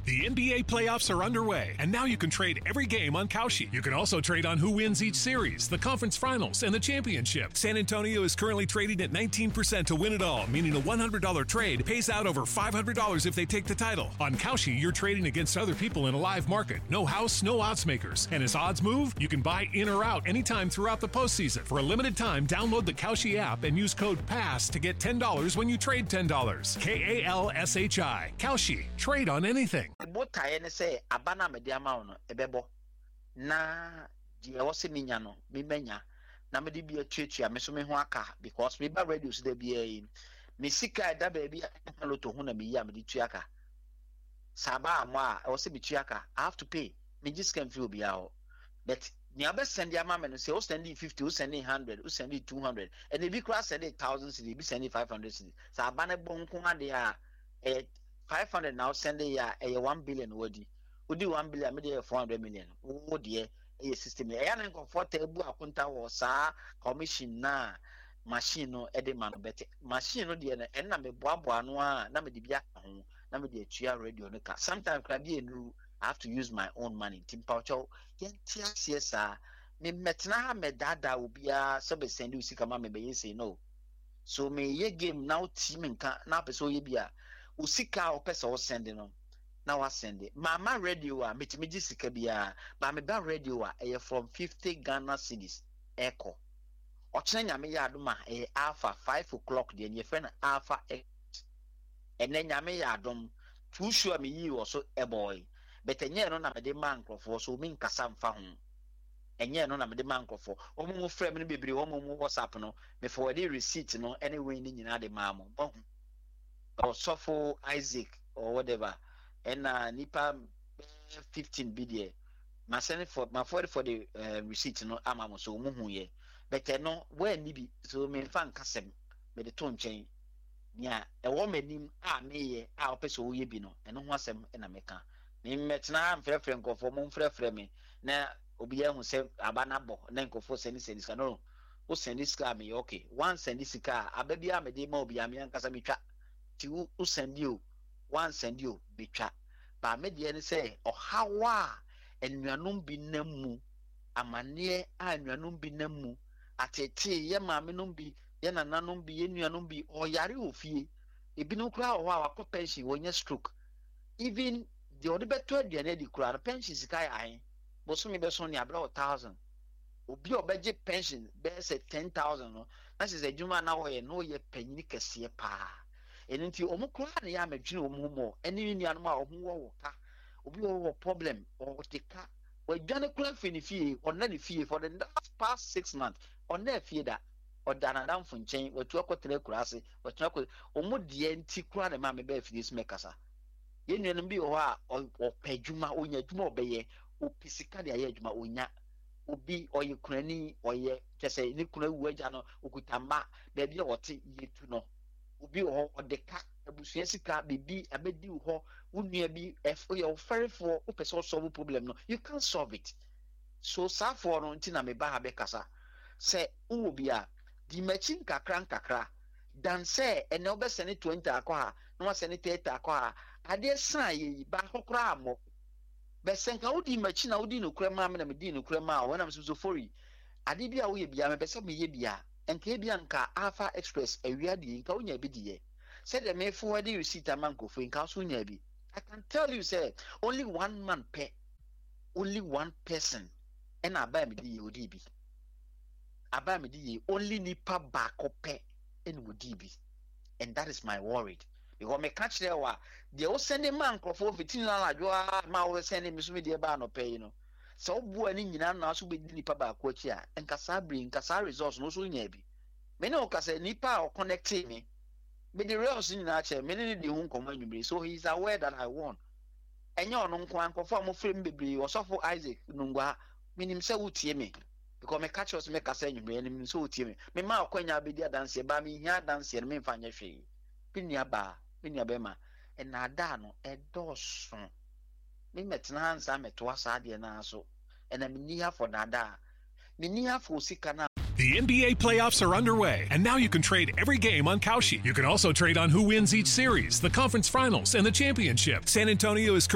The NBA playoffs are underway, and now you can trade every game on Kalshi. You can also trade on who wins each series, the conference finals, and the championship. San Antonio is currently trading at 19% to win it all, meaning a $100 trade pays out over $500 if they take the title. On Kalshi, you're trading against other people in a live market. No house, no odds makers. And as odds move, you can buy in or out anytime throughout the postseason. For a limited time, download the Kalshi app and use code PASS to get $10 when you trade $10. KALSHI. Kalshi. Trade on anything. Botaye ne say abana me dia ma no ebebo na die wo se minya no me menya na me de bi atuatua me so me ho aka because me ba radio so da bi yi me sika da ba bi alo to ho na me yi am de tuaka saba amwa wo se bi tuaka I have to pay me just can feel bi aho but ni abe send ya ma me no say o send 50 o send 100 o send 200 and e bi cross send 1000 cedi bi send 500 cedi saba ne bon ko ade a 500 now send a 1 billion wodi 1 billion me 400 million wo de a system e ya na comfortable akunta wo sa commission na machine no e de man bet machine no de na en na me boaboa no a na me de bia ho na me de atua radio no ka sometimes can be I have to use my own money timpaucho yentia siesa me metna ha me dada obia so be send you sika ma me be say no so me ye game now team nka na person ye bia usika o pesa o send no na wa send mama radio a metimiji sika bia ba me ba radio a from 50 Ghana cedis echo o chena nyame ya adoma alpha 5 o'clock de ye friend alpha ene nyame ya adom too sure me yi wo so e boy but enye no na me de mankrofo so mi nkasa mfa ho enye no na me de mankrofo o mu frame no bebre o mu WhatsApp no me forward receipt no anyway ni nyina de mamo or Sofo Isaac or whatever and nipa 15 bidie my send for my for the receipt no amamo so muhu ye but no where ni bi so me fan kasem me de to nchen nya e wo manim a me ye a opese wo ye bi no eno ho asem na meka me metna mfrefre nkofo mo mfrefre me na obi ya hu se abana bo na nkofo send sika no o send sika me okay one send sika ababia me de ma obi am yan kasa metwa ti u send you one send you betwa ba me de ne say ohawa enuanom bi namu amane a enuanom bi namu atete ye maame nom bi ye nananom bi ye nuanom bi oyare ofie ebi no kura o wa ko pension wonye stroke even the odi beto aduane di kura pension sika ya ayin boso mi beso ni abra 1000 obi obeje pension be say 10000 no na se adwuma na wo ye no ye panyini kese pa enti omukura na ya madwene omumo eni nuanom a ohu wo ka obi wo problem o tika wadwane kura fini fie onna ne fie for the past 6 months onna fie da odana damfo nchen watu akotere kura ase watu akọ omudie enti kura na ma me ba fie su mekasa ye nuanom bi ho a opadwuma onya dwuma obeye opisika de aye dwuma onya obi oye kunani oye kese ni kuna wu agya no okutamba ba bia wote yetu no obi ho odeka abusua sika bibi abedi ho unua bi your very for person solve problem no you can't solve it so for no ntina me ba ha be kasa say uwo bia di machine kakra dan say ene obese ne 20 akwa na wase ne 30 akwa ade san ye ba hokra amo besenka udi machine na udi no krema me na me di no krema when am so fori ade bia wo ye bia me pese me ye bia enka bia nka Alpha Express awia di nka onya bi di ye said the me forward receipt amanko for nka so nya bi I can tell you say only one man pay only one person and aba me di odi bi aba me di only nipa ba ko pay and odi bi and that is my worried because me catch there wa the o send man crofo 15 na adwo ma o send me so me de ba no pay you know so bu ani nyina na so be nipa ba ko achi a nkasa bring nkasa resource no so nya bi me ne o kasa nipa o connect me the reals in nature many the won come so he is aware that I won enye ono nko ankofo mo frame bebre osofo Isaac nungwa minim se wutie me because me catch us me kasa nwumre nim so wutie me me ma akwanya abedi adanse ba me hia adanse me mfa nya hwe pinia ba ma enada no edoso me metena hansa meto asa de na so ena me ni ha for dada me ni ha for sika na. The NBA playoffs are underway, and now you can trade every game on Kalshi. You can also trade on who wins each series, the conference finals, and the championship. San Antonio is